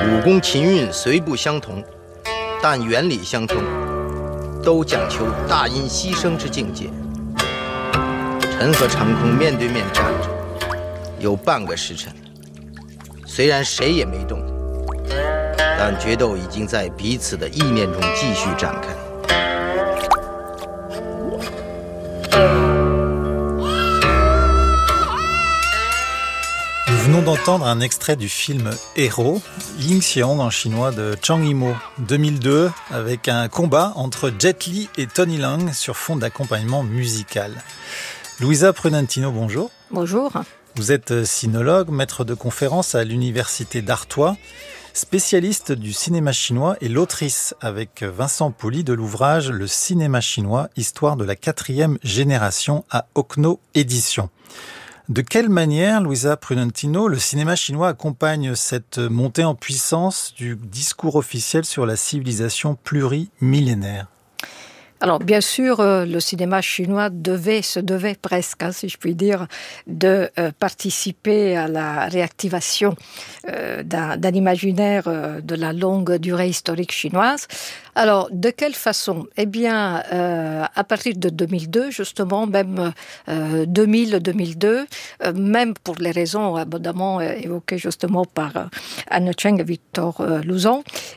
武功秦韵虽不相同，但原理相通，都讲求大音希声之境界。臣和长空面对面站着，有半个时辰，虽然谁也没动，但决斗已经在彼此的意念中继续展开。 Nous venons d'entendre un extrait du film Héros, Ying Xiong en chinois de Zhang Yimou, 2002, avec un combat entre Jet Li et Tony Leung sur fond d'accompagnement musical. Louisa Prunentino, bonjour. Bonjour. Vous êtes sinologue, maître de conférence à l'université d'Artois, spécialiste du cinéma chinois et l'autrice avec Vincent Pauly de l'ouvrage Le cinéma chinois, histoire de la 4e génération à Okno Éditions. De quelle manière, Louisa Prunentino, le cinéma chinois accompagne cette montée en puissance du discours officiel sur la civilisation plurimillénaire ? Alors, bien sûr, le cinéma chinois se devait presque, si je puis dire, de participer à la réactivation d'un imaginaire de la longue durée historique chinoise. Alors, de quelle façon ? Eh bien, à partir de 2002, justement, même 2000-2002, même pour les raisons abondamment évoquées justement par Anne Cheng et Victor Louzon,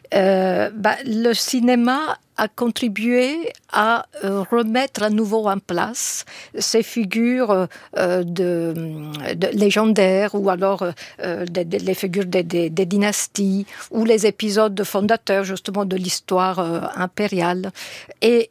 le cinéma a contribué à remettre à nouveau en place ces figures légendaires ou alors les figures des dynasties ou les épisodes fondateurs justement de l'histoire impériale et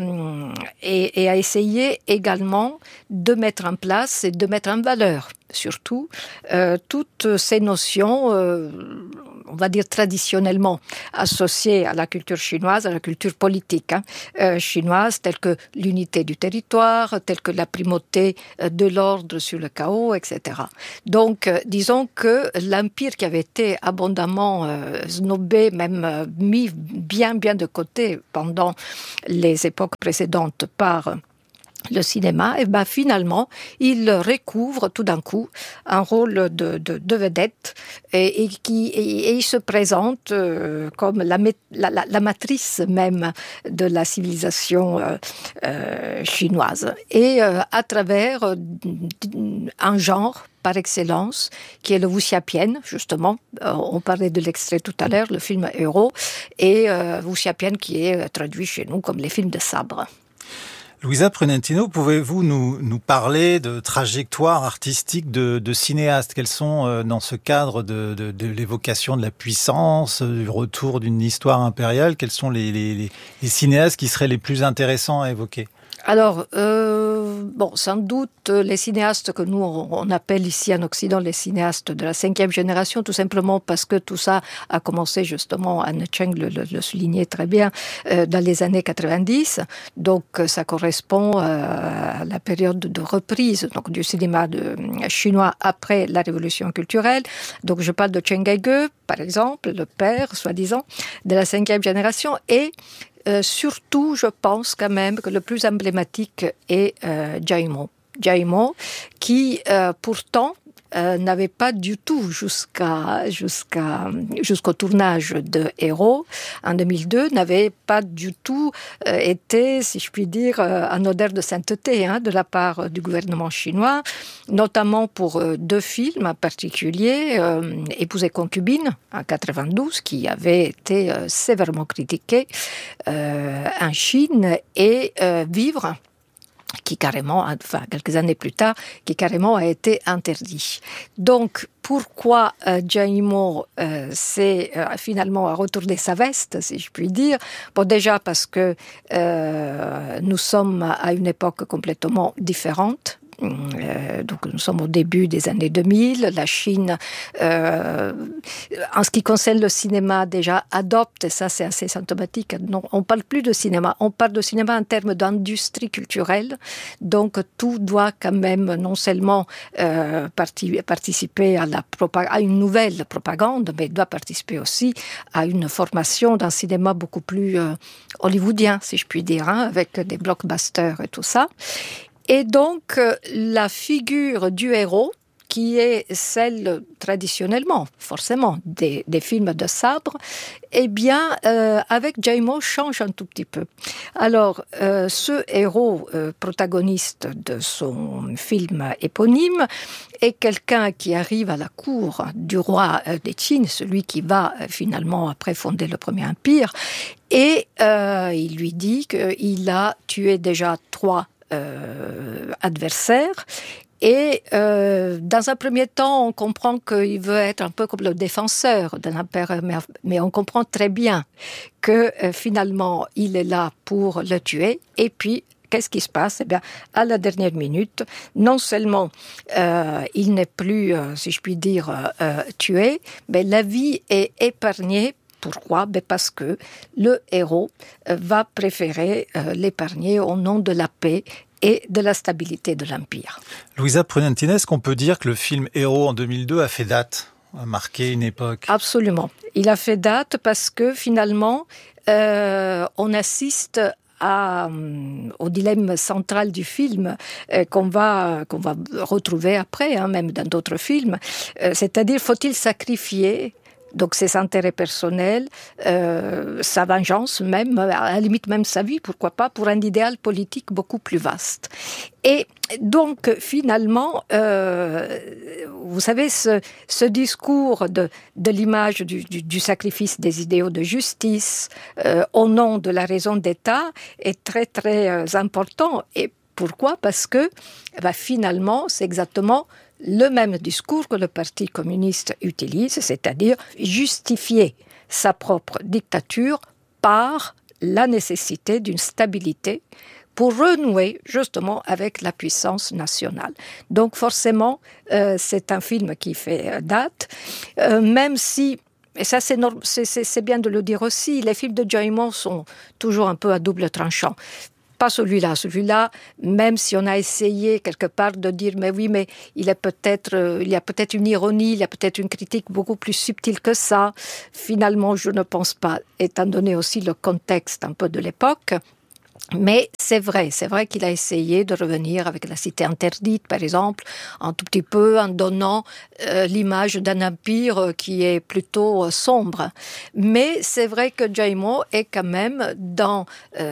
a essayé également de mettre en place et de mettre en valeur surtout toutes ces notions on va dire traditionnellement associées à la culture chinoise, à la culture politique chinoise, telles que l'unité du territoire, telles que la primauté de l'ordre sur le chaos, etc. Donc, disons que l'empire qui avait été abondamment snobé, même mis bien de côté pendant les époques précédentes par le cinéma, et finalement, il recouvre tout d'un coup un rôle de vedette et il se présente comme la matrice même de la civilisation chinoise. Et à travers un genre par excellence, qui est le wuxiapian, justement. On parlait de l'extrait tout à l'heure, le film Héros, et wuxiapian qui est traduit chez nous comme les films de sabre. Louisa Prunentino, pouvez-vous nous parler de trajectoires artistiques de cinéastes ? Quels sont, dans ce cadre de l'évocation de la puissance, du retour d'une histoire impériale, quels sont les cinéastes qui seraient les plus intéressants à évoquer ? Alors, sans doute les cinéastes que nous on appelle ici en Occident les cinéastes de la 5e génération, tout simplement parce que tout ça a commencé justement, Anne Cheng le soulignait très bien, dans les années 90. Donc ça correspond à la période de reprise donc du cinéma chinois après la révolution culturelle. Donc je parle de Chen Kaige, par exemple, le père, soi-disant, de la 5e génération, et surtout, je pense quand même que le plus emblématique est Jiaimo, qui pourtant n'avait pas du tout jusqu'au tournage de Héros en 2002, n'avait pas du tout été, si je puis dire, en odeur de sainteté de la part du gouvernement chinois, notamment pour 2 films en particulier, Épouse et concubine en 92, qui avait été sévèrement critiqué en Chine, et Vivre, qui carrément, quelques années plus tard, qui carrément a été interdit. Donc, pourquoi Jiaimo s'est finalement retourné sa veste, si je puis dire ? Bon, déjà parce que nous sommes à une époque complètement différente. Donc nous sommes au début des années 2000, la Chine, en ce qui concerne le cinéma, déjà adopte, et ça c'est assez symptomatique, non, on ne parle plus de cinéma, on parle de cinéma en termes d'industrie culturelle, donc tout doit quand même non seulement participer à une nouvelle propagande, mais doit participer aussi à une formation d'un cinéma beaucoup plus hollywoodien, si je puis dire, avec des blockbusters et tout ça. Et donc, la figure du héros, qui est celle traditionnellement, forcément, des films de sabre, eh bien, avec Jaymo, change un tout petit peu. Alors, ce héros protagoniste de son film éponyme est quelqu'un qui arrive à la cour du roi des Qin, celui qui va finalement après fonder le premier empire, et il lui dit qu'il a tué déjà 3 adversaires. Et dans un premier temps, on comprend qu'il veut être un peu comme le défenseur de l'empereur, mais on comprend très bien que finalement, il est là pour le tuer. Et puis, qu'est-ce qui se passe ? Eh bien, à la dernière minute, non seulement il n'est plus, si je puis dire, tué, mais la vie est épargnée. Pourquoi ? Parce que le héros va préférer l'épargner au nom de la paix et de la stabilité de l'Empire. Louisa Prunentine, est-ce qu'on peut dire que le film Héros en 2002 a fait date, a marqué une époque ? Absolument. Il a fait date parce que finalement, on assiste au dilemme central du film qu'on va retrouver après, même dans d'autres films. C'est-à-dire, faut-il sacrifier donc ses intérêts personnels, sa vengeance même, à la limite même sa vie, pourquoi pas, pour un idéal politique beaucoup plus vaste. Et donc finalement, vous savez, ce discours de l'image du sacrifice des idéaux de justice au nom de la raison d'État est très très important. Et pourquoi ? Parce que finalement, c'est exactement le même discours que le Parti communiste utilise, c'est-à-dire justifier sa propre dictature par la nécessité d'une stabilité pour renouer justement avec la puissance nationale. Donc forcément, c'est un film qui fait date, même si, et ça c'est bien de le dire aussi, les films de Jaymo sont toujours un peu à double tranchant. Pas celui-là, même si on a essayé quelque part de dire mais il y a peut-être une ironie, il y a peut-être une critique beaucoup plus subtile que ça. Finalement, je ne pense pas, étant donné aussi le contexte un peu de l'époque. Mais c'est vrai qu'il a essayé de revenir avec la cité interdite, par exemple, un tout petit peu en donnant l'image d'un empire qui est plutôt sombre. Mais c'est vrai que Jaymo est quand même dans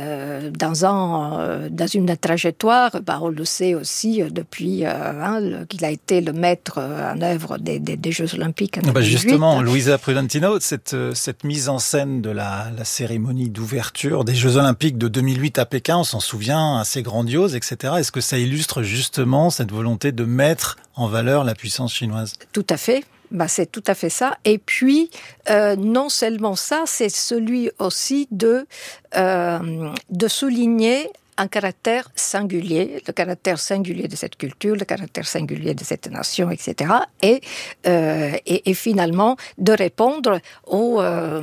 une trajectoire, on le sait aussi depuis qu'il a été le maître en œuvre des Jeux Olympiques en 2008. Justement, Louisa Prudentino, cette mise en scène de la cérémonie d'ouverture des Jeux Olympiques de 2008 à Pékin, on s'en souvient, assez grandiose, etc. Est-ce que ça illustre justement cette volonté de mettre en valeur la puissance chinoise ? Tout à fait. C'est tout à fait ça. Et puis, non seulement ça, c'est celui aussi de souligner un caractère singulier, le caractère singulier de cette culture, le caractère singulier de cette nation, etc. Et finalement de répondre au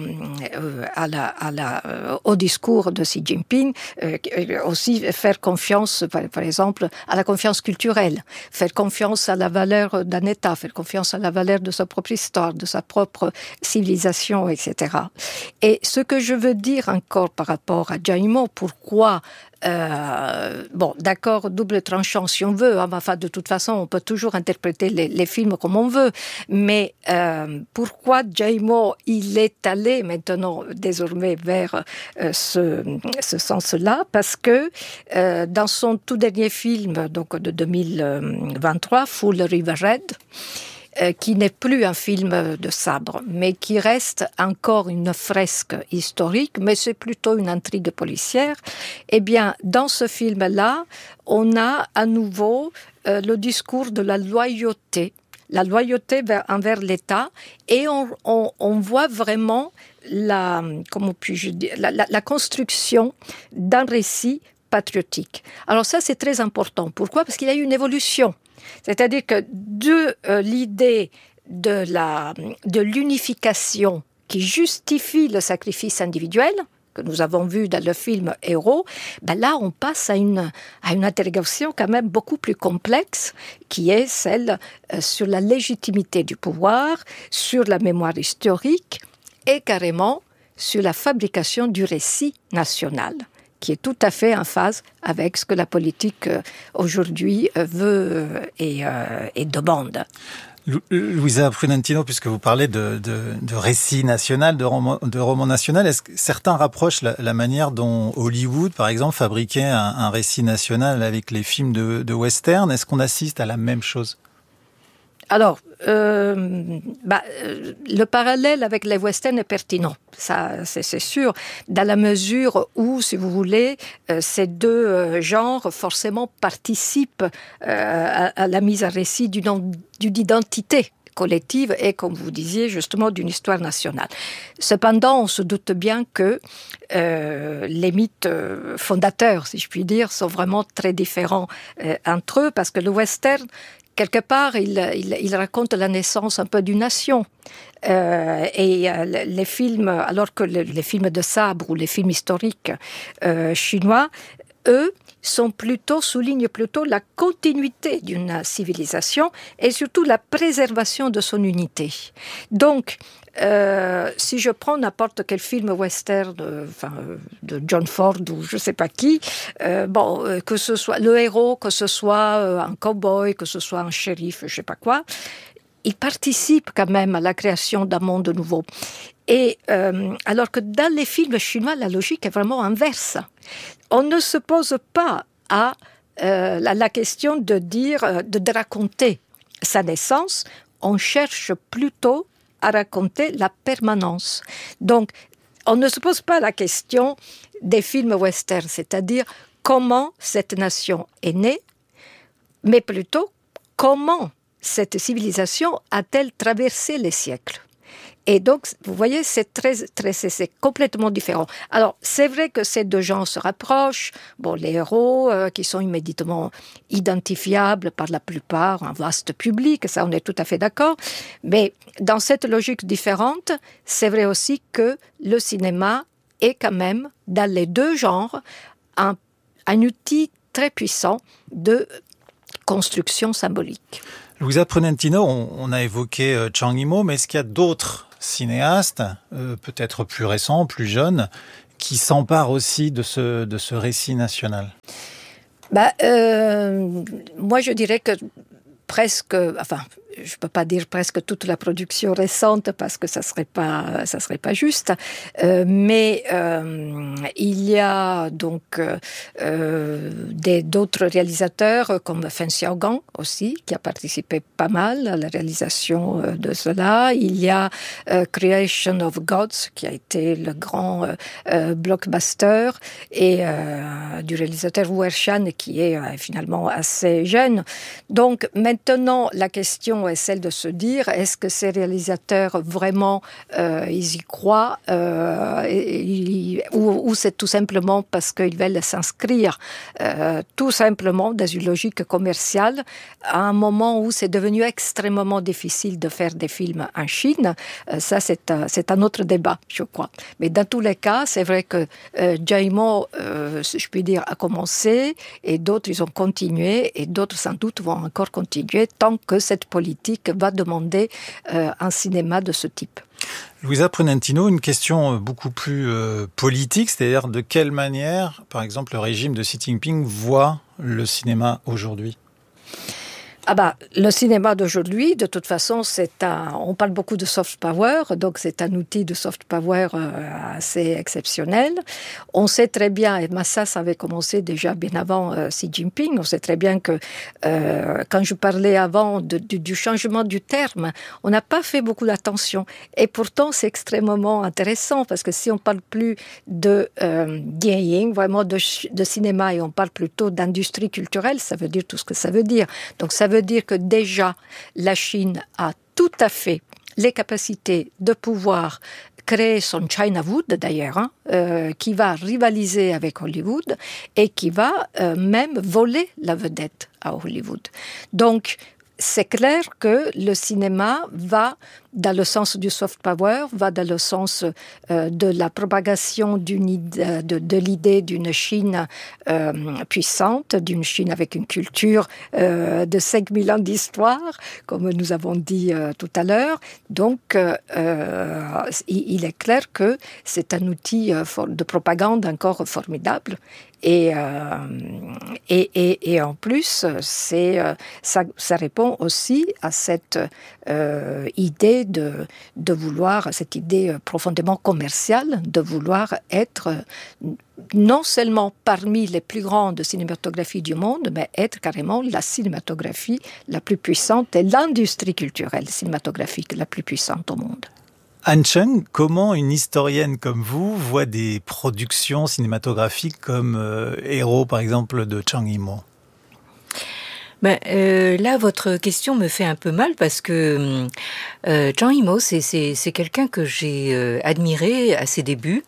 discours de Xi Jinping, aussi faire confiance, par exemple, à la confiance culturelle, faire confiance à la valeur d'un État, faire confiance à la valeur de sa propre histoire, de sa propre civilisation, etc. Et ce que je veux dire encore par rapport à Jaymo, pourquoi d'accord, double tranchant si on veut. De toute façon, on peut toujours interpréter les films comme on veut. Mais pourquoi Jaymo, il est allé maintenant, désormais, vers ce sens-là ? Parce que dans son tout dernier film, donc de 2023, Full River Red, qui n'est plus un film de sabre, mais qui reste encore une fresque historique, mais c'est plutôt une intrigue policière. Eh bien, dans ce film-là, on a à nouveau le discours de la loyauté envers l'État, et on voit vraiment la construction d'un récit patriotique. Alors ça, c'est très important. Pourquoi ? Parce qu'il y a eu une évolution. C'est-à-dire que de l'idée de l'unification qui justifie le sacrifice individuel, que nous avons vu dans le film Héros, là on passe à une interrogation quand même beaucoup plus complexe, qui est celle sur la légitimité du pouvoir, sur la mémoire historique et carrément sur la fabrication du récit national. qui est tout à fait en phase avec ce que la politique aujourd'hui veut et demande. Louisa Prunentino, puisque vous parlez de récit national, de roman national, est-ce que certains rapprochent la manière dont Hollywood, par exemple, fabriquait un récit national avec les films de western? Est-ce qu'on assiste à la même chose? Alors, le parallèle avec les westerns est pertinent, ça c'est sûr, dans la mesure où, si vous voulez, ces deux genres forcément participent à la mise en récit d'une identité collective et, comme vous disiez, justement d'une histoire nationale. Cependant, on se doute bien que les mythes fondateurs, si je puis dire, sont vraiment très différents entre eux, parce que le western, quelque part, il raconte la naissance un peu d'une nation. Les films, alors que les films de sabre ou les films historiques chinois, eux, soulignent plutôt la continuité d'une civilisation et surtout la préservation de son unité. Donc, si je prends n'importe quel film western de John Ford ou je ne sais pas qui, que ce soit le héros, que ce soit un cow-boy, que ce soit un shérif, je ne sais pas quoi, il participe quand même à la création d'un monde nouveau. Et alors que dans les films chinois, la logique est vraiment inverse. On ne se pose pas à la question de raconter sa naissance, on cherche plutôt à raconter la permanence. Donc, on ne se pose pas la question des films westerns, c'est-à-dire comment cette nation est née, mais plutôt comment cette civilisation a-t-elle traversé les siècles. Et donc, vous voyez, c'est complètement différent. Alors, c'est vrai que ces deux genres se rapprochent. Bon, les héros qui sont immédiatement identifiables par la plupart, un vaste public, ça on est tout à fait d'accord. Mais dans cette logique différente, c'est vrai aussi que le cinéma est quand même, dans les deux genres, un outil très puissant de construction symbolique. Louisa Prunentino, on a évoqué Zhang Yimou, mais est-ce qu'il y a d'autres cinéastes, peut-être plus récents, plus jeunes, qui s'emparent aussi de ce récit national? Moi, je dirais que presque, je ne peux pas dire presque toute la production récente parce que ça serait pas juste, mais il y a donc d'autres réalisateurs comme Feng Xiaogang aussi qui a participé pas mal à la réalisation de cela. Il y a Creation of Gods qui a été le grand blockbuster et du réalisateur Wu Ershan qui est finalement assez jeune. Donc maintenant la question est celle de se dire, est-ce que ces réalisateurs vraiment ils y croient ou c'est tout simplement parce qu'ils veulent s'inscrire tout simplement dans une logique commerciale à un moment où c'est devenu extrêmement difficile de faire des films en Chine. Ça c'est un autre débat, je crois. Mais dans tous les cas, c'est vrai que Zhang Yimou, je puis dire, a commencé et d'autres ils ont continué et d'autres sans doute vont encore continuer tant que cette politique va demander un cinéma de ce type. Louisa Prunentino, une question beaucoup plus politique, c'est-à-dire de quelle manière, par exemple, le régime de Xi Jinping voit le cinéma aujourd'hui ? Le cinéma d'aujourd'hui, de toute façon, on parle beaucoup de soft power, donc c'est un outil de soft power assez exceptionnel. On sait très bien, et Massas avait commencé déjà bien avant Xi Jinping, on sait très bien que quand je parlais avant du changement du terme, on n'a pas fait beaucoup d'attention. Et pourtant, c'est extrêmement intéressant, parce que si on parle plus de dieying, vraiment de cinéma, et on parle plutôt d'industrie culturelle, ça veut dire tout ce que ça veut dire. Donc ça veut dire que déjà, la Chine a tout à fait les capacités de pouvoir créer son Chinawood, d'ailleurs, qui va rivaliser avec Hollywood et qui va même voler la vedette à Hollywood. Donc, c'est clair que le cinéma va dans le sens du soft power, va dans le sens de la propagation de l'idée d'une Chine puissante, d'une Chine avec une culture de 5000 ans d'histoire, comme nous avons dit tout à l'heure. Donc, il est clair que c'est un outil de propagande encore formidable. Et en plus, ça répond aussi à cette idée de vouloir, cette idée profondément commerciale, de vouloir être non seulement parmi les plus grandes cinématographies du monde, mais être carrément la cinématographie la plus puissante et l'industrie culturelle cinématographique la plus puissante au monde. Han Cheng, comment une historienne comme vous voit des productions cinématographiques comme Héros, par exemple, de Zhang Yimou ? Là, votre question me fait un peu mal parce que Zhang Yimou, c'est quelqu'un que j'ai admiré à ses débuts.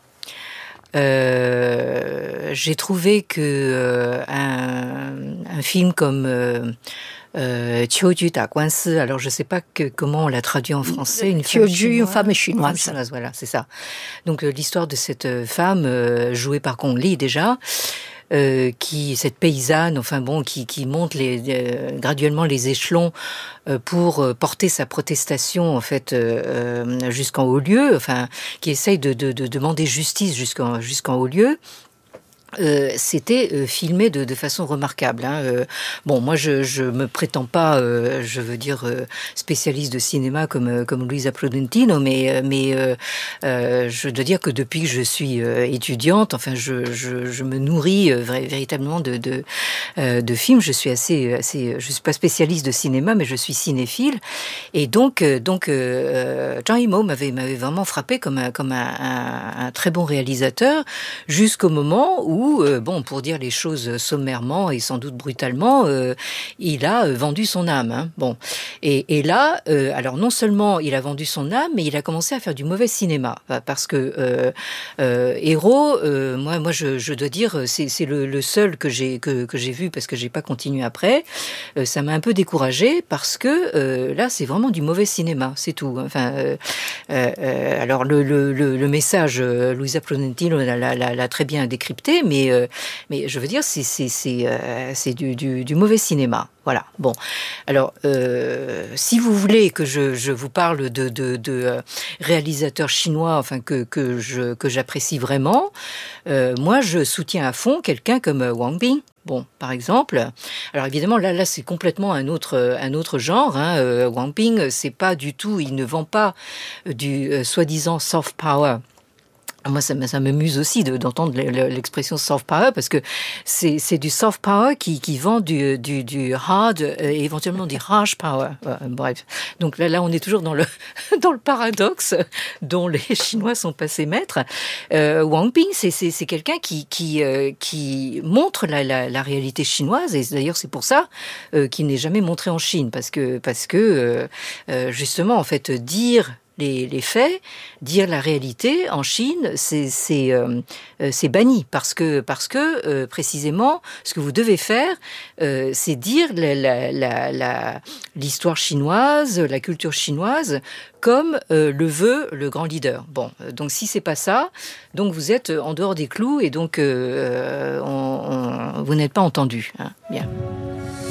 J'ai trouvé que un film comme Qiuju Da Guansi, alors je sais pas comment on l'a traduit en français, une femme chinoise. Voilà, c'est ça. Donc l'histoire de cette femme jouée par Gong Li déjà, cette paysanne, qui monte graduellement les échelons pour porter sa protestation en fait jusqu'en haut lieu, qui essaye de demander justice jusqu'en haut lieu. C'était filmé de façon remarquable. Moi, je me prétends pas, spécialiste de cinéma comme Luisa Prudentino, mais je dois dire que depuis que je suis étudiante, je me nourris véritablement de films. Je suis je suis pas spécialiste de cinéma, mais je suis cinéphile. Et donc, Zhang Yimou m'avait vraiment frappé comme un très bon réalisateur, jusqu'au moment où, pour dire les choses sommairement et sans doute brutalement, il a vendu son âme. Et là, alors non seulement il a vendu son âme, mais il a commencé à faire du mauvais cinéma, parce que Héros, moi je dois dire, c'est le seul que j'ai vu, parce que j'ai pas continué après. Ça m'a un peu découragée parce que là, c'est vraiment du mauvais cinéma, c'est tout. Alors le message, Luisa Prudentino l'a très bien décrypté, mais je veux dire, c'est du mauvais cinéma. Voilà. Bon. Alors, si vous voulez que je vous parle de réalisateurs chinois, que j'apprécie vraiment, moi, je soutiens à fond quelqu'un comme Wang Bing. Par exemple. Alors évidemment, là, c'est complètement un autre genre. Wang Bing, c'est pas du tout. Il ne vend pas du soi-disant soft power. Moi, ça m'amuse aussi d'entendre l'expression soft power, parce que c'est du soft power qui vend du hard et éventuellement du harsh power. Bref. Donc là, on est toujours dans le paradoxe dont les Chinois sont passés maîtres. Wang Ping, c'est quelqu'un qui montre la réalité chinoise, et d'ailleurs c'est pour ça qu'il n'est jamais montré en Chine, parce que justement, en fait, dire les faits, dire la réalité en Chine, c'est banni, parce que précisément ce que vous devez faire, c'est dire l'histoire chinoise, la culture chinoise, comme le veut le grand leader. Donc si c'est pas ça, donc vous êtes en dehors des clous, et donc vous n'êtes pas entendu. Bien.